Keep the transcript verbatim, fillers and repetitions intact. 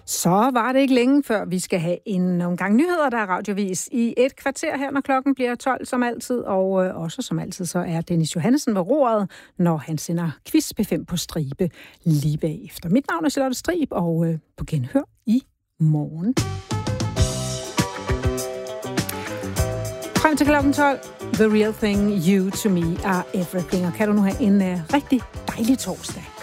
Så var det ikke længe før vi skal have en omgang nyheder, der er radiovis i et kvarter her, når klokken bliver tolv som altid. Og øh, også som altid, så er Dennis Johansen ved roret, når han sender Quiz P fem på stribe lige bagefter. Mit navn er Charlotte Strib, og øh, på genhør i morgen. Frem til klokken tolv. The real thing, you to me are everything. Og kan du nu have en uh, rigtig dejlig torsdag.